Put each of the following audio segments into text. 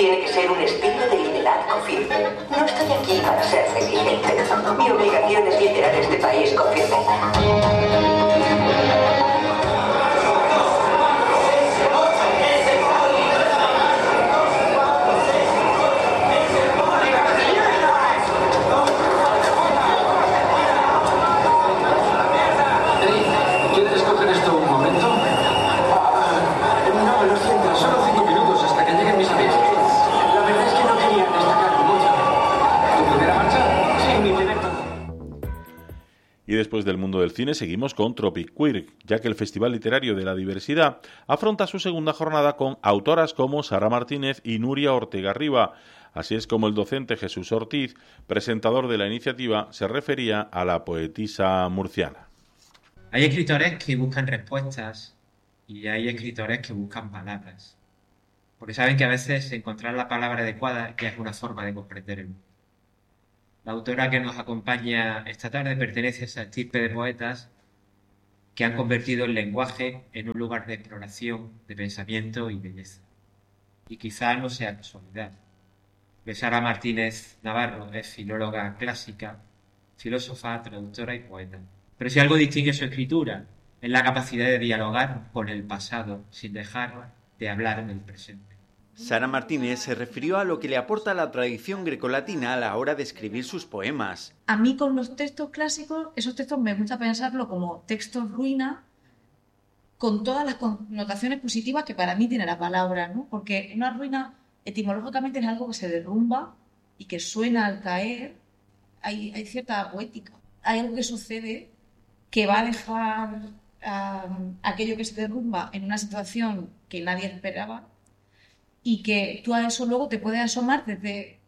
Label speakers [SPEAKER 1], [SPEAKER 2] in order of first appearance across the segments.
[SPEAKER 1] tiene que ser un estilo de liderazgo firme. No estoy aquí para ser negligente. Mi obligación es liderar este país con firmeza.
[SPEAKER 2] Y después del mundo del cine seguimos con Tropic Queer, ya que el Festival Literario de la Diversidad afronta su segunda jornada con autoras como Sara Martínez y Nuria Ortega Riba. Así es como el docente Jesús Ortiz, presentador de la iniciativa, se refería a la poetisa murciana.
[SPEAKER 3] Hay escritores que buscan respuestas y hay escritores que buscan palabras, porque saben que a veces encontrar la palabra adecuada ya es una forma de comprender el mundo. La autora que nos acompaña esta tarde pertenece a esa estirpe de poetas que han convertido el lenguaje en un lugar de exploración, de pensamiento y belleza. Y quizá no sea casualidad. Sara Martínez Navarro es filóloga clásica, filósofa, traductora y poeta. Pero si algo distingue su escritura es la capacidad de dialogar con el pasado sin dejar de hablar del presente.
[SPEAKER 4] Sara Martínez se refirió a lo que le aporta la tradición grecolatina a la hora de escribir sus poemas.
[SPEAKER 5] A mí con los textos clásicos, esos textos me gusta pensarlo como textos ruina, con todas las connotaciones positivas que para mí tiene la palabra, ¿no? Porque una ruina etimológicamente es algo que se derrumba y que suena al caer. Hay cierta poética. Hay algo que sucede que va a dejar aquello que se derrumba en una situación que nadie esperaba, y que tú a eso luego te puedes asomar desde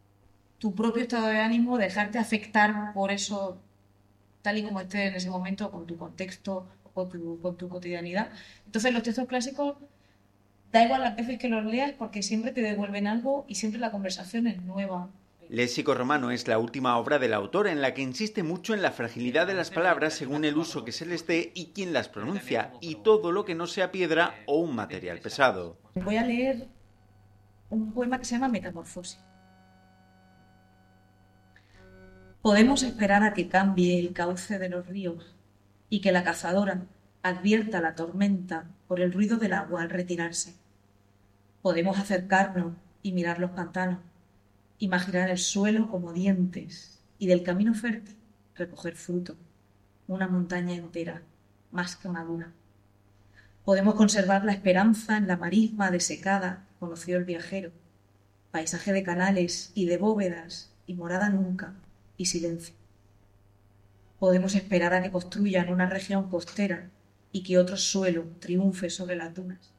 [SPEAKER 5] tu propio estado de ánimo, dejarte afectar por eso tal y como estés en ese momento, con tu contexto, con tu cotidianidad. Entonces los textos clásicos, da igual las veces que los leas, porque siempre te devuelven algo y siempre la conversación es nueva.
[SPEAKER 4] Léxico romano es la última obra del autor en la que insiste mucho en la fragilidad de las palabras según el uso que se les dé y quién las pronuncia, y todo lo que no sea piedra o un material pesado.
[SPEAKER 5] Voy a leer un poema que se llama Metamorfosis. Podemos esperar a que cambie el cauce de los ríos y que la cazadora advierta la tormenta por el ruido del agua al retirarse. Podemos acercarnos y mirar los pantanos, imaginar el suelo como dientes y del camino fértil recoger fruto, una montaña entera, más que madura. Podemos conservar la esperanza en la marisma desecada, conoció el viajero, paisaje de canales y de bóvedas y morada nunca y silencio. Podemos esperar a que construyan una región costera y que otro suelo triunfe sobre las dunas.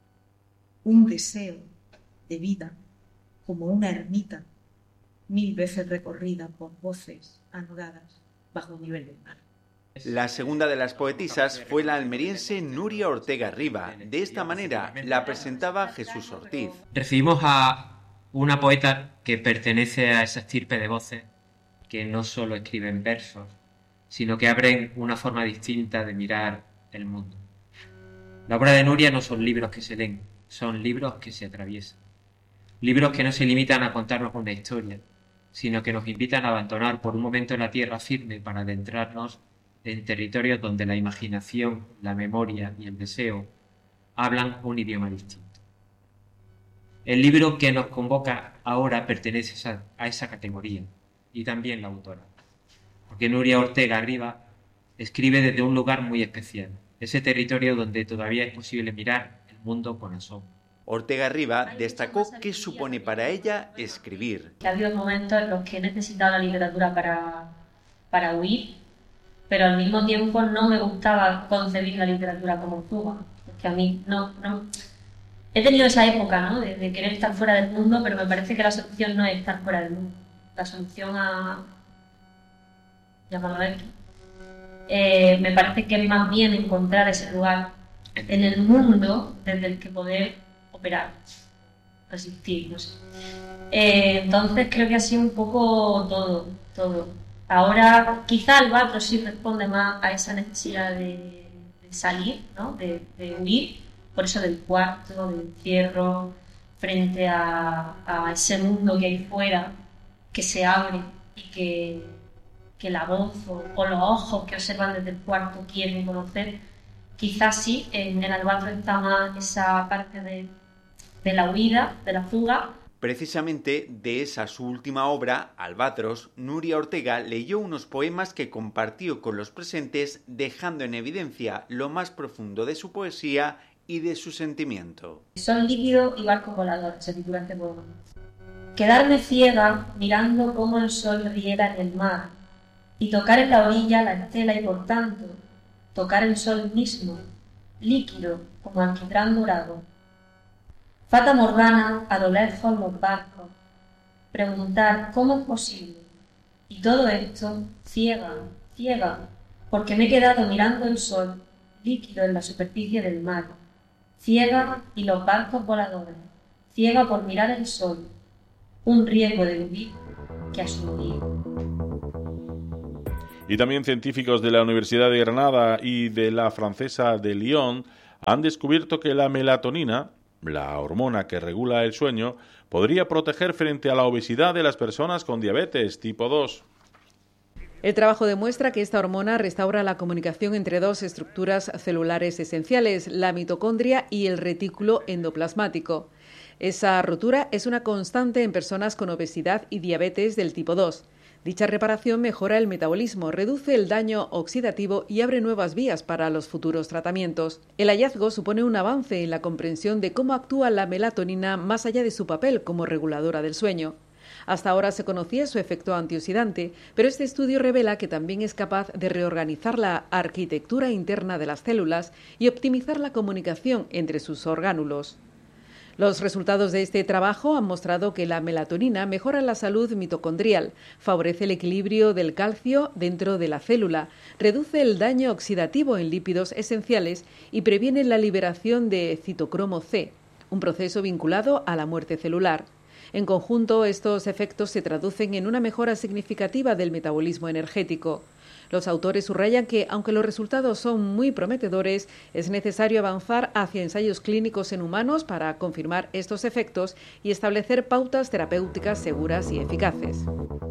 [SPEAKER 5] Un deseo de vida como una ermita, 1000 veces recorrida por voces anudadas bajo un nivel del mar.
[SPEAKER 4] La segunda de las poetisas fue la almeriense Nuria Ortega Riba. De esta manera la presentaba Jesús Ortiz.
[SPEAKER 3] Recibimos a una poeta que pertenece a esa estirpe de voces que no solo escriben versos, sino que abren una forma distinta de mirar el mundo. La obra de Nuria no son libros que se leen, son libros que se atraviesan. Libros que no se limitan a contarnos una historia, sino que nos invitan a abandonar por un momento la tierra firme para adentrarnos en territorios donde la imaginación, la memoria y el deseo hablan un idioma distinto. El libro que nos convoca ahora pertenece a esa categoría, y también la autora, porque Nuria Ortega Riba escribe desde un lugar muy especial, ese territorio donde todavía es posible mirar el mundo con asombro.
[SPEAKER 4] Ortega Riba destacó qué supone para ella escribir.
[SPEAKER 6] Ha habido momentos en los que he necesitado la literatura para huir, pero al mismo tiempo no me gustaba concebir la literatura como fuga, porque a mí no. He tenido esa época, ¿no? de querer estar fuera del mundo, pero me parece que la solución no es estar fuera del mundo. La solución llamarlo esto, me parece que es más bien encontrar ese lugar en el mundo desde el que poder operar, resistir, no sé. Entonces creo que ha sido un poco todo. Ahora quizá el Batro sí responde más a esa necesidad de salir, ¿no? de huir, por eso del cuarto, del encierro, frente a ese mundo que hay fuera, que se abre y que la voz o los ojos que observan desde el cuarto quieren conocer. Quizás sí, en el Albatros está más esa parte de la huida, de la fuga.
[SPEAKER 4] Precisamente de esa su última obra, Albatros, Nuria Ortega leyó unos poemas que compartió con los presentes, dejando en evidencia lo más profundo de su poesía y de su sentimiento.
[SPEAKER 6] Sol líquido y barco volador, se titula este poema. Quedarme ciega mirando cómo el sol riera en el mar y tocar en la orilla la estela y por tanto tocar el sol mismo, líquido como alquitrán dorado. Fata Morgana, a lo lejos los barcos, preguntar cómo es posible. Y todo esto, ciega, porque me he quedado mirando el sol, líquido en la superficie del mar. Ciega y los barcos voladores, ciega por mirar el sol, un riesgo de vivir que asumí.
[SPEAKER 2] Y también científicos de la Universidad de Granada y de la francesa de Lyon han descubierto que la melatonina, la hormona que regula el sueño, podría proteger frente a la obesidad de las personas con diabetes tipo 2.
[SPEAKER 7] El trabajo demuestra que esta hormona restaura la comunicación entre dos estructuras celulares esenciales, la mitocondria y el retículo endoplasmático. Esa rotura es una constante en personas con obesidad y diabetes del tipo 2. Dicha reparación mejora el metabolismo, reduce el daño oxidativo y abre nuevas vías para los futuros tratamientos. El hallazgo supone un avance en la comprensión de cómo actúa la melatonina más allá de su papel como reguladora del sueño. Hasta ahora se conocía su efecto antioxidante, pero este estudio revela que también es capaz de reorganizar la arquitectura interna de las células y optimizar la comunicación entre sus orgánulos. Los resultados de este trabajo han mostrado que la melatonina mejora la salud mitocondrial, favorece el equilibrio del calcio dentro de la célula, reduce el daño oxidativo en lípidos esenciales y previene la liberación de citocromo C, un proceso vinculado a la muerte celular. En conjunto, estos efectos se traducen en una mejora significativa del metabolismo energético. Los autores subrayan que, aunque los resultados son muy prometedores, es necesario avanzar hacia ensayos clínicos en humanos para confirmar estos efectos y establecer pautas terapéuticas seguras y eficaces.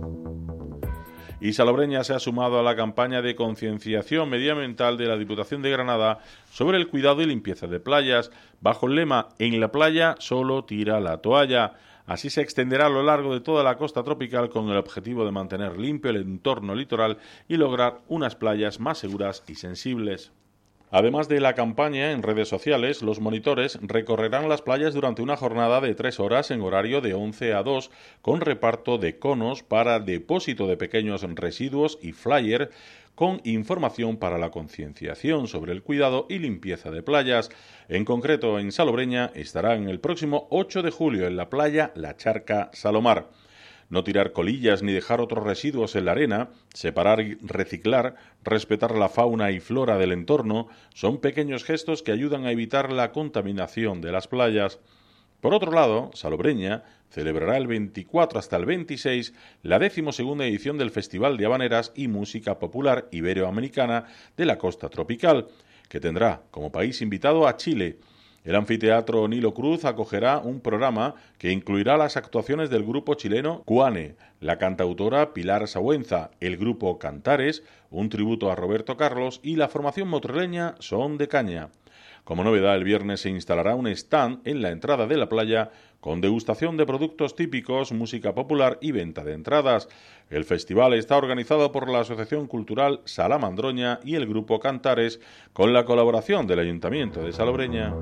[SPEAKER 2] Y Salobreña se ha sumado a la campaña de concienciación medioambiental de la Diputación de Granada sobre el cuidado y limpieza de playas, bajo el lema «En la playa solo tira la toalla». Así se extenderá a lo largo de toda la costa tropical con el objetivo de mantener limpio el entorno litoral y lograr unas playas más seguras y sensibles. Además de la campaña en redes sociales, los monitores recorrerán las playas durante una jornada de 3 horas en horario de 11 a 2, con reparto de conos para depósito de pequeños residuos y flyer con información para la concienciación sobre el cuidado y limpieza de playas. En concreto, en Salobreña estarán el próximo 8 de julio en la playa La Charca Salomar. No tirar colillas ni dejar otros residuos en la arena, separar y reciclar, respetar la fauna y flora del entorno, son pequeños gestos que ayudan a evitar la contaminación de las playas. Por otro lado, Salobreña celebrará el 24 hasta el 26 la 12ª edición del Festival de Habaneras y Música Popular Iberoamericana de la Costa Tropical, que tendrá como país invitado a Chile. El anfiteatro Nilo Cruz acogerá un programa que incluirá las actuaciones del grupo chileno Cuane, la cantautora Pilar Sabuenza, el grupo Cantares, un tributo a Roberto Carlos y la formación motrileña Son de Caña. Como novedad, el viernes se instalará un stand en la entrada de la playa con degustación de productos típicos, música popular y venta de entradas. El festival está organizado por la Asociación Cultural Salamandroña y el Grupo Cantares, con la colaboración del Ayuntamiento de Salobreña.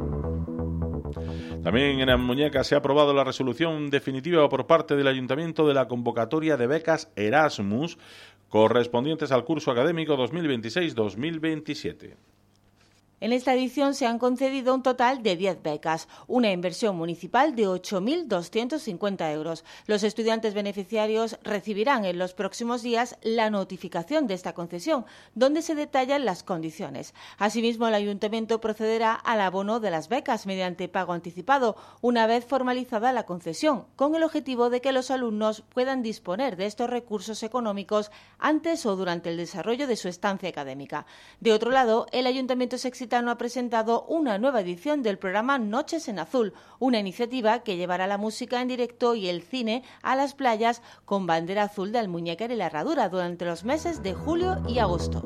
[SPEAKER 2] También en Almuñécar se ha aprobado la resolución definitiva por parte del Ayuntamiento de la convocatoria de becas Erasmus correspondientes al curso académico 2026-2027.
[SPEAKER 8] En esta edición se han concedido un total de 10 becas, una inversión municipal de 8.250 euros. Los estudiantes beneficiarios recibirán en los próximos días la notificación de esta concesión, donde se detallan las condiciones. Asimismo, el Ayuntamiento procederá al abono de las becas mediante pago anticipado, una vez formalizada la concesión, con el objetivo de que los alumnos puedan disponer de estos recursos económicos antes o durante el desarrollo de su estancia académica. De otro lado, el Ayuntamiento se exige Ilicitano ha presentado una nueva edición del programa Noches en Azul, una iniciativa que llevará la música en directo y el cine a las playas con bandera azul de Almuñécar y La Herradura durante los meses de julio y agosto.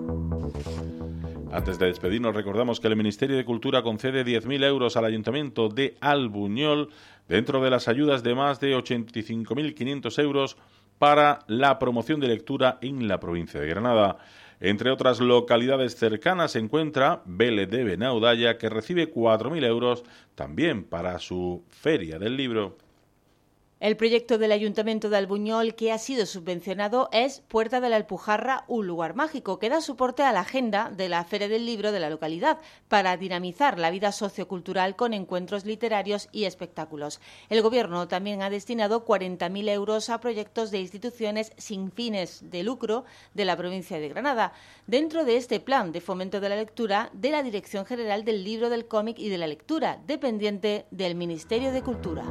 [SPEAKER 2] Antes de despedirnos, recordamos que el Ministerio de Cultura concede 10.000 euros al Ayuntamiento de Albuñol dentro de las ayudas de más de 85.500 euros para la promoción de lectura en la provincia de Granada. Entre otras localidades cercanas se encuentra Vélez de Benaudalla, que recibe 4.000 euros también para su Feria del Libro.
[SPEAKER 8] El proyecto del Ayuntamiento de Albuñol que ha sido subvencionado es Puerta de la Alpujarra, un lugar mágico, que da soporte a la agenda de la Feria del Libro de la localidad para dinamizar la vida sociocultural con encuentros literarios y espectáculos. El Gobierno también ha destinado 40.000 euros a proyectos de instituciones sin fines de lucro de la provincia de Granada, dentro de este plan de fomento de la lectura de la Dirección General del Libro, del Cómic y de la Lectura, dependiente del Ministerio de Cultura.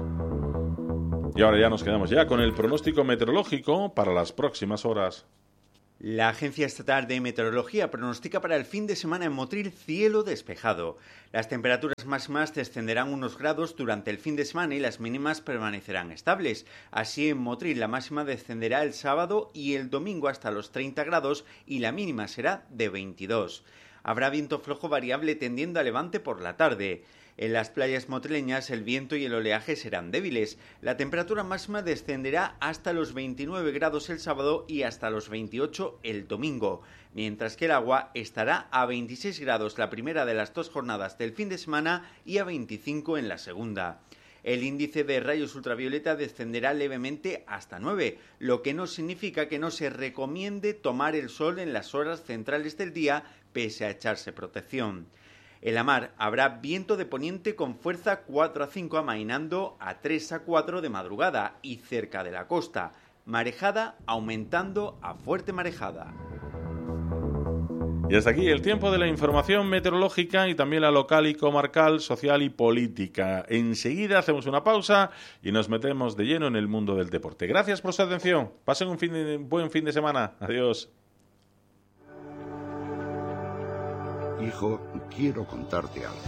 [SPEAKER 2] Y ahora ya nos quedamos ya con el pronóstico meteorológico para las próximas horas.
[SPEAKER 4] La Agencia Estatal de Meteorología pronostica para el fin de semana en Motril cielo despejado. Las temperaturas máximas descenderán unos grados durante el fin de semana y las mínimas permanecerán estables. Así en Motril la máxima descenderá el sábado y el domingo hasta los 30 grados y la mínima será de 22. Habrá viento flojo variable tendiendo a levante por la tarde. En las playas motrileñas el viento y el oleaje serán débiles. La temperatura máxima descenderá hasta los 29 grados el sábado y hasta los 28 el domingo, mientras que el agua estará a 26 grados la primera de las dos jornadas del fin de semana y a 25 en la segunda. El índice de rayos ultravioleta descenderá levemente hasta 9, lo que no significa que no se recomiende tomar el sol en las horas centrales del día pese a echarse protección. En la mar habrá viento de poniente con fuerza 4 a 5 amainando a 3 a 4 de madrugada y cerca de la costa, marejada aumentando a fuerte marejada.
[SPEAKER 2] Y hasta aquí el tiempo de la información meteorológica y también la local y comarcal, social y política. Enseguida hacemos una pausa y nos metemos de lleno en el mundo del deporte. Gracias por su atención. Pasen un buen fin de semana. Adiós.
[SPEAKER 9] Hijo, quiero contarte algo.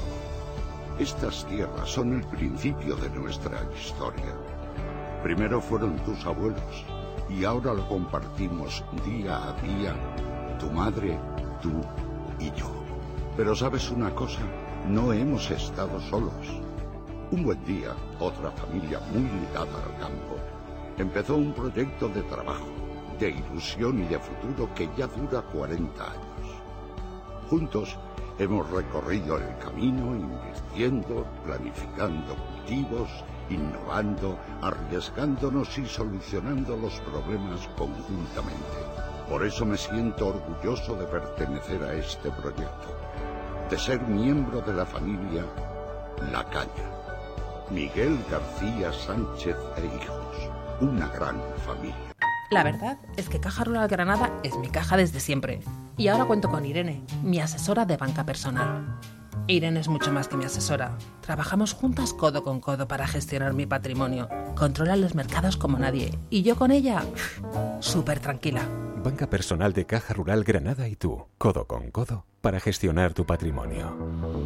[SPEAKER 9] Estas tierras son el principio de nuestra historia. Primero fueron tus abuelos y ahora lo compartimos día a día, tu madre, tú y yo. Pero ¿sabes una cosa? No hemos estado solos. Un buen día, otra familia muy ligada al campo empezó un proyecto de trabajo, de ilusión y de futuro que ya dura 40 años. Juntos hemos recorrido el camino invirtiendo, planificando cultivos, innovando, arriesgándonos y solucionando los problemas conjuntamente. Por eso me siento orgulloso de pertenecer a este proyecto, de ser miembro de la familia La Caña. Miguel García Sánchez e hijos, una gran familia.
[SPEAKER 10] La verdad es que Caja Rural Granada es mi caja desde siempre. Y ahora cuento con Irene, mi asesora de banca personal. Irene es mucho más que mi asesora. Trabajamos juntas codo con codo para gestionar mi patrimonio. Controla los mercados como nadie. Y yo con ella, súper tranquila.
[SPEAKER 11] Banca personal de Caja Rural Granada y tú, codo con codo, para gestionar tu patrimonio.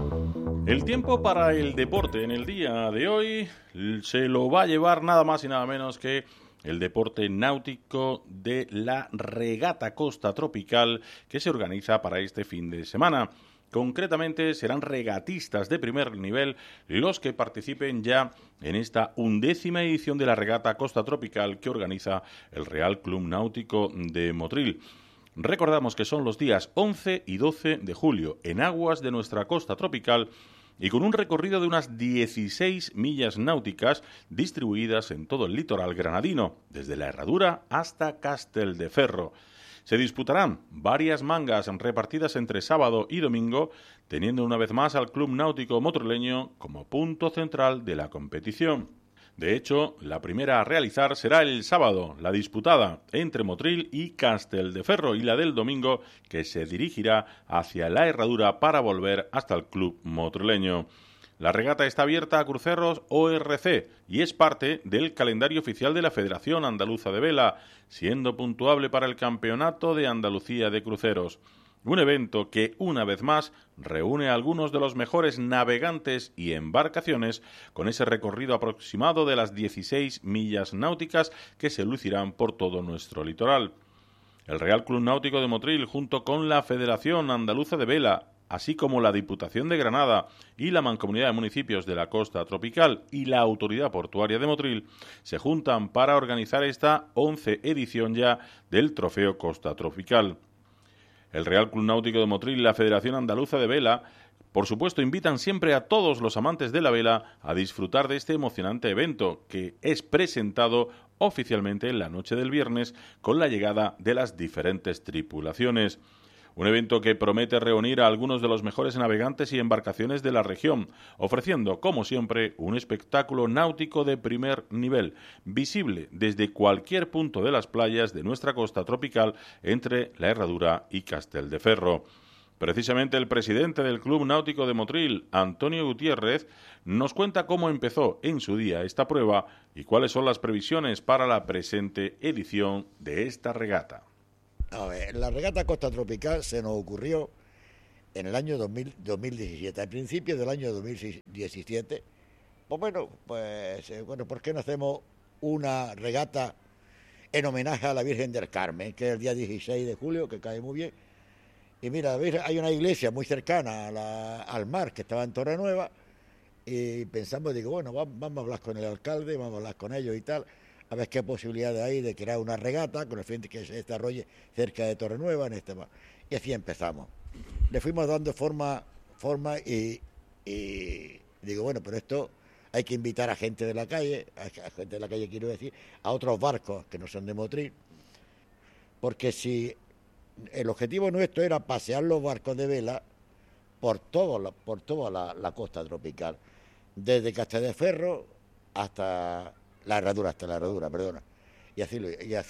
[SPEAKER 2] El tiempo para el deporte en el día de hoy se lo va a llevar nada más y nada menos que el deporte náutico de la Regata Costa Tropical que se organiza para este fin de semana. Concretamente serán regatistas de primer nivel los que participen ya en esta 11ª edición de la Regata Costa Tropical que organiza el Real Club Náutico de Motril. Recordamos que son los días 11 y 12 de julio en aguas de nuestra costa tropical y con un recorrido de unas 16 millas náuticas distribuidas en todo el litoral granadino, desde La Herradura hasta Castelldeferro. Se disputarán varias mangas repartidas entre sábado y domingo, teniendo una vez más al Club Náutico Motrileño como punto central de la competición. De hecho, la primera a realizar será el sábado, la disputada entre Motril y Castelldeferro, y la del domingo, que se dirigirá hacia La Herradura para volver hasta el Club Motrileño. La regata está abierta a cruceros ORC y es parte del calendario oficial de la Federación Andaluza de Vela, siendo puntuable para el Campeonato de Andalucía de Cruceros. Un evento que, una vez más, reúne a algunos de los mejores navegantes y embarcaciones con ese recorrido aproximado de las 16 millas náuticas que se lucirán por todo nuestro litoral. El Real Club Náutico de Motril, junto con la Federación Andaluza de Vela, así como la Diputación de Granada y la Mancomunidad de Municipios de la Costa Tropical y la Autoridad Portuaria de Motril, se juntan para organizar esta 11ª edición ya del Trofeo Costa Tropical. El Real Club Náutico de Motril y la Federación Andaluza de Vela, por supuesto, invitan siempre a todos los amantes de la vela a disfrutar de este emocionante evento, que es presentado oficialmente en la noche del viernes con la llegada de las diferentes tripulaciones. Un evento que promete reunir a algunos de los mejores navegantes y embarcaciones de la región, ofreciendo, como siempre, un espectáculo náutico de primer nivel, visible desde cualquier punto de las playas de nuestra costa tropical entre La Herradura y Castelldefels. Precisamente el presidente del Club Náutico de Motril, Antonio Gutiérrez, nos cuenta cómo empezó en su día esta prueba y cuáles son las previsiones para la presente edición de esta regata.
[SPEAKER 12] A ver, la regata Costa Tropical se nos ocurrió en el año 2017, al principio del año 2017. Bueno, ¿por qué no hacemos una regata en homenaje a la Virgen del Carmen, que es el día 16 de julio, que cae muy bien? Y mira, hay una iglesia muy cercana al mar, que estaba en Torrenueva, y pensamos, vamos a hablar con el alcalde, vamos a hablar con ellos y tal, a ver qué posibilidades hay de crear una regata con el fin de que se desarrolle cerca de Torrenueva en este mar. Y así empezamos. Le fuimos dando forma y digo, pero esto hay que invitar a gente de la calle, quiero decir, a otros barcos que no son de Motril, porque si el objetivo nuestro era pasear los barcos de vela por toda la costa tropical, desde Castelldefels hasta la Herradura, perdona. Y así,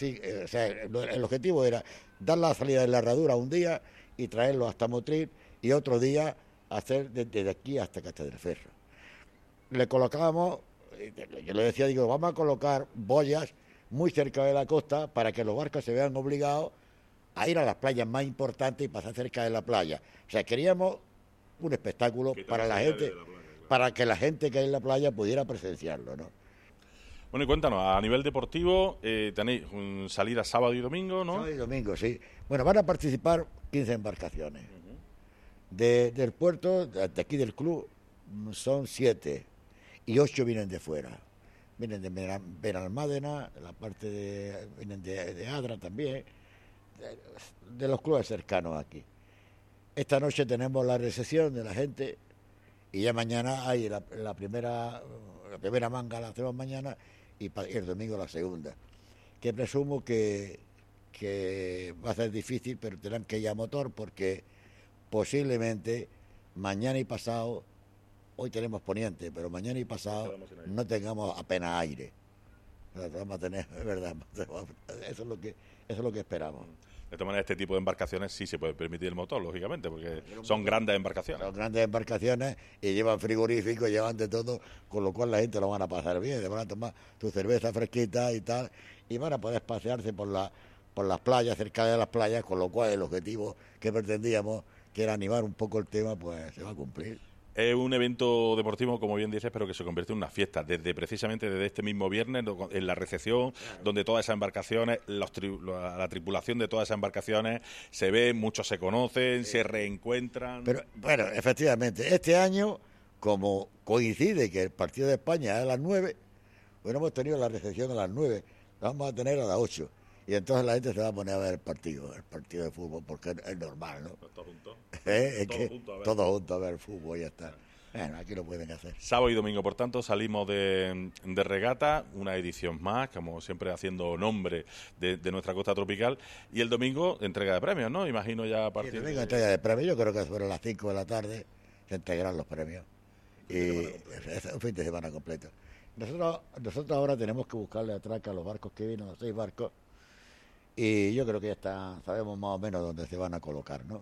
[SPEAKER 12] el objetivo era dar la salida de la Herradura un día y traerlo hasta Motril y otro día hacer desde aquí hasta Castelldefels. Le colocábamos, yo le decía, vamos a colocar boyas muy cerca de la costa para que los barcos se vean obligados a ir a las playas más importantes y pasar cerca de la playa. O sea, queríamos un espectáculo para la gente, para que la gente que hay en la playa pudiera presenciarlo, ¿no?
[SPEAKER 2] Bueno, y cuéntanos, a nivel deportivo, tenéis salida sábado y domingo, ¿no?
[SPEAKER 12] Sábado y domingo, sí. Bueno, van a participar 15 embarcaciones. Del puerto, de aquí del club, son 7 y 8 vienen de fuera. Vienen de Benalmádena, vienen de Adra también, de los clubes cercanos aquí. Esta noche tenemos la recepción de la gente y ya mañana hay la primera manga, la hacemos mañana y el domingo la segunda, que presumo que va a ser difícil, pero tendrán que ir a motor porque posiblemente mañana y pasado, hoy tenemos poniente, pero mañana y pasado no tengamos apenas aire. Vamos a tener, es verdad, eso es lo que esperamos.
[SPEAKER 2] De todas maneras, este tipo de embarcaciones sí se puede permitir el motor, lógicamente, porque son grandes embarcaciones.
[SPEAKER 12] Son grandes embarcaciones y llevan frigoríficos, llevan de todo, con lo cual la gente lo van a pasar bien, se van a tomar tu cerveza fresquita y tal, y van a poder pasearse por las playas, cerca de las playas, con lo cual el objetivo que pretendíamos, que era animar un poco el tema, pues se va a cumplir.
[SPEAKER 2] Es un evento deportivo, como bien dices, pero que se convierte en una fiesta. Precisamente desde este mismo viernes, en la recepción, donde todas esas embarcaciones, la tripulación de todas esas embarcaciones se ven, muchos se conocen, se reencuentran.
[SPEAKER 12] Pero bueno, efectivamente, este año, como coincide que el partido de España es a las 9, bueno, hemos tenido la recepción a las 9, la vamos a tener a las 8. Y entonces la gente se va a poner a ver el partido de fútbol, porque es normal, ¿no?
[SPEAKER 2] ¿Todos juntos?
[SPEAKER 12] Todos juntos a ver el fútbol y ya está. Bueno, aquí lo pueden hacer.
[SPEAKER 2] Sábado y domingo, por tanto, salimos de regata, una edición más, como siempre haciendo nombre de nuestra costa tropical. Y el domingo, entrega de premios, ¿no? Imagino ya a partir
[SPEAKER 12] el domingo entrega de premios, yo creo que sobre las 5 de la tarde se entregarán los premios. Y es un fin de semana completo. Nosotros ahora tenemos que buscarle atraca a los barcos que vienen, los 6 barcos. Y yo creo que ya sabemos más o menos dónde se van a colocar, ¿no?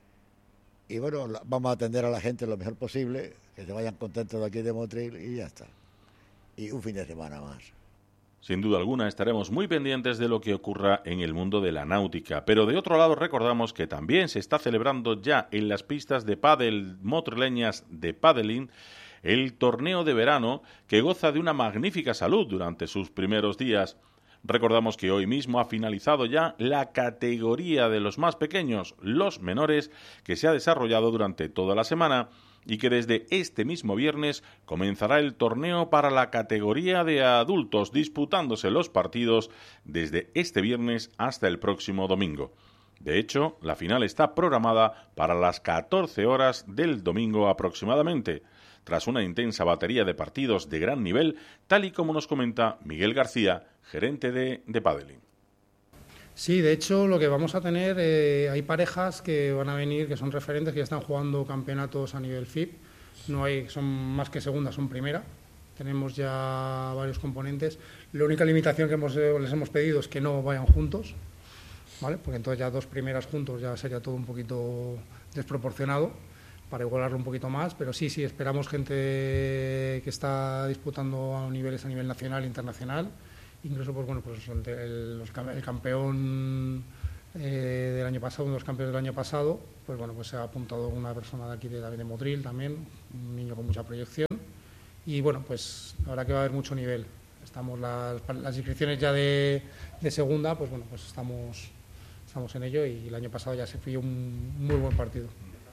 [SPEAKER 12] Y bueno, vamos a atender a la gente lo mejor posible, que se vayan contentos de aquí de Motril y ya está. Y un fin de semana más.
[SPEAKER 2] Sin duda alguna estaremos muy pendientes de lo que ocurra en el mundo de la náutica, pero de otro lado recordamos que también se está celebrando ya en las pistas de pádel motrileñas de Padelín el torneo de verano que goza de una magnífica salud durante sus primeros días. Recordamos que hoy mismo ha finalizado ya la categoría de los más pequeños, los menores, que se ha desarrollado durante toda la semana y que desde este mismo viernes comenzará el torneo para la categoría de adultos, disputándose los partidos desde este viernes hasta el próximo domingo. De hecho, la final está programada para las 14 horas del domingo aproximadamente, tras una intensa batería de partidos de gran nivel, tal y como nos comenta Miguel García, gerente de Padelín.
[SPEAKER 13] Sí, de hecho, lo que vamos a tener, hay parejas que van a venir, que son referentes, que ya están jugando campeonatos a nivel FIB. No hay, son más que segunda, son primera. Tenemos ya varios componentes. La única limitación que les hemos pedido es que no vayan juntos, ¿vale? Porque entonces ya 2 primeras juntos ya sería todo un poquito desproporcionado, para igualarlo un poquito más. Pero sí, esperamos gente que está disputando a niveles a nivel nacional e internacional. Incluso, pues bueno, pues el campeón del año pasado, uno de los campeones del año pasado, pues bueno, pues se ha apuntado una persona de aquí de Motril también, un niño con mucha proyección. Y bueno, pues ahora que va a haber mucho nivel. Estamos las inscripciones ya de segunda, pues bueno, pues estamos en ello, y el año pasado ya se fue un muy buen partido.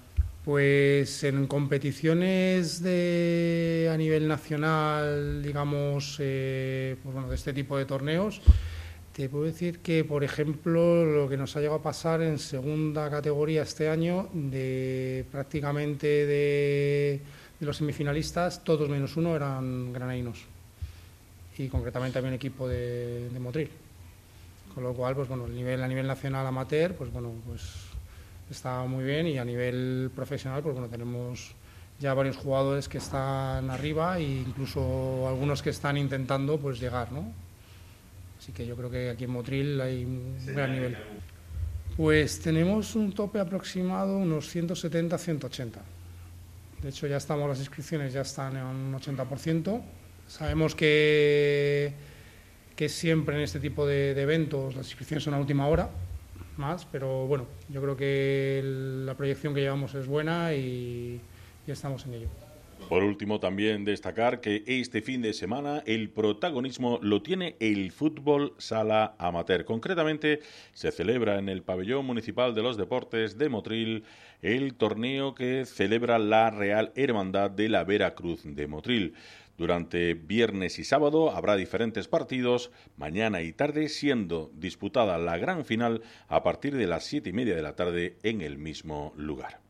[SPEAKER 13] Pues en competiciones a nivel nacional, digamos, pues bueno, de este tipo de torneos, te puedo decir que, por ejemplo, lo que nos ha llegado a pasar en segunda categoría este año, prácticamente de los semifinalistas, todos menos uno eran granadinos, y concretamente también equipo de Motril. Con lo cual, pues bueno, a nivel nacional amateur, pues bueno, pues está muy bien, y a nivel profesional, pues bueno, tenemos ya varios jugadores que están arriba, e incluso algunos que están intentando pues llegar, ¿no? Así que yo creo que aquí en Motril hay un gran nivel. Pues tenemos un tope aproximado, unos 170, 180. De hecho, ya las inscripciones ya están en un 80%. Sabemos que siempre en este tipo de eventos las inscripciones son a última hora, más, pero bueno, yo creo que la proyección que llevamos es buena y estamos en ello.
[SPEAKER 2] Por último, también destacar que este fin de semana el protagonismo lo tiene el fútbol sala amateur. Concretamente, se celebra en el Pabellón Municipal de los Deportes de Motril el torneo que celebra la Real Hermandad de la Veracruz de Motril. Durante viernes y sábado habrá diferentes partidos, mañana y tarde, siendo disputada la gran final a partir de las 7:30 de la tarde en el mismo lugar.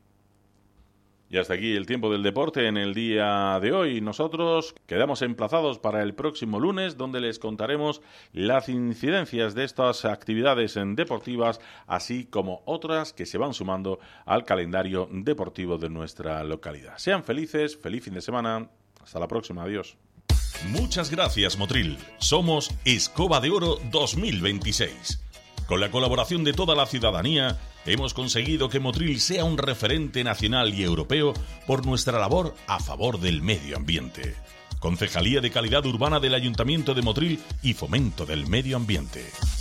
[SPEAKER 2] Y hasta aquí el tiempo del deporte en el día de hoy. Nosotros quedamos emplazados para el próximo lunes, donde les contaremos las incidencias de estas actividades deportivas, así como otras que se van sumando al calendario deportivo de nuestra localidad. Sean felices, feliz fin de semana. Hasta la próxima, adiós.
[SPEAKER 14] Muchas gracias, Motril. Somos Escoba de Oro 2026. Con la colaboración de toda la ciudadanía, hemos conseguido que Motril sea un referente nacional y europeo por nuestra labor a favor del medio ambiente. Concejalía de Calidad Urbana del Ayuntamiento de Motril y Fomento del Medio Ambiente.